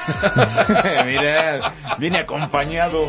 Mira, viene acompañado.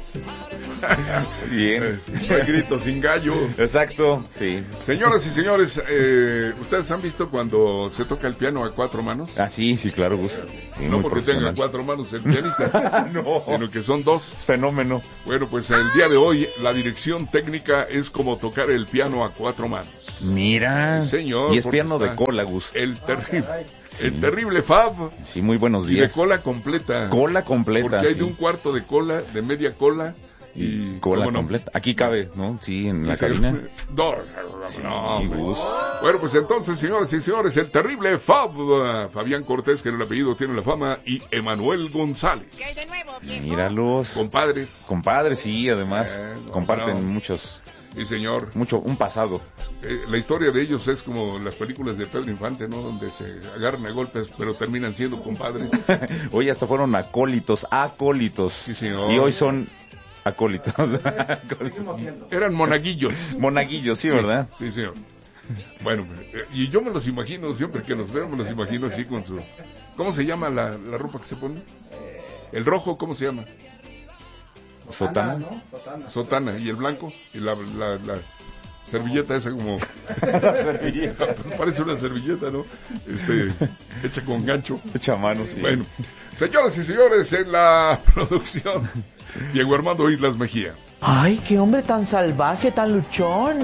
Bien. No hay grito sin gallo. Exacto, sí. Señoras y señores, ¿ustedes han visto cuando se toca el piano a cuatro manos? Ah, sí, claro, Gus. Sí, no porque tenga cuatro manos el pianista, no, sino que son dos. Fenómeno. Bueno, pues el día de hoy la dirección técnica es como tocar el piano a cuatro manos. Mira. Sí, señor. Y es piano de cola, Gus. El terrible Fab. Sí, muy buenos días. Y de cola completa. Cola completa. Porque hay de un cuarto de cola, de media cola. Y cola completa. Aquí cabe, ¿no? Sí, en la cabina. No, Gus. Bueno, pues entonces, señoras y señores, el terrible Fab, Fabián Cortés, que en el apellido tiene la fama, y Emanuel González. ¿Qué hay de nuevo, viejo? Míralos. Compadres, sí, además. Comparten muchos. Sí, señor. Un pasado. La historia de ellos es como las películas de Pedro Infante, ¿no? Donde se agarran a golpes, pero terminan siendo compadres. Hoy hasta fueron acólitos. Sí, señor. Y hoy son acólitos. Eran monaguillos. Monaguillos, sí, ¿verdad? Sí, señor. Bueno, y yo me los imagino, siempre que los veo, me los imagino así con su... ¿Cómo se llama la ropa que se pone? El rojo, ¿cómo se llama? Sotana, ¿no? Sotana. ¿Y el blanco? Y la servilleta esa como... servilleta. Pues parece una servilleta, ¿no? Hecha con gancho. Hecha a mano, sí. Bueno, señoras y señores, en la producción, Diego Armando Islas Mejía. ¡Ay, qué hombre tan salvaje, tan luchón!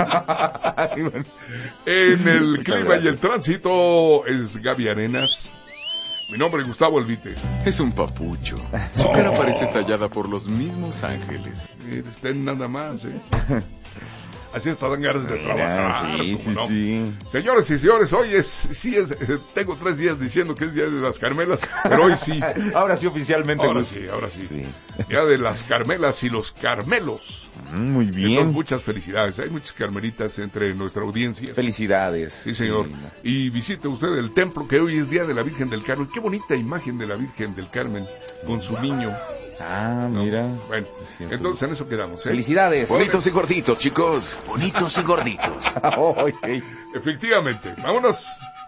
En el clima y el tránsito es Gaby Arenas. Mi nombre es Gustavo Elvite. Es un papucho. Su cara parece tallada por los mismos ángeles. Estén nada más, Así están ganas de trabajar. Sí. Señores y señores, hoy tengo 3 días diciendo que es Día de las Carmelas, pero hoy sí. Ahora sí, oficialmente. Ahora sí. Día de las Carmelas y los Carmelos. Muy bien. Entonces, muchas felicidades. Hay muchas carmelitas entre nuestra audiencia. Felicidades. Sí, señor. Sí. Y visite usted el templo, que hoy es Día de la Virgen del Carmen. Qué bonita imagen de la Virgen del Carmen con su niño. Ah, mira. Bueno, entonces en eso quedamos, Felicidades. Bonitos y gorditos, chicos. Bonitos y gorditos. Efectivamente. Vámonos.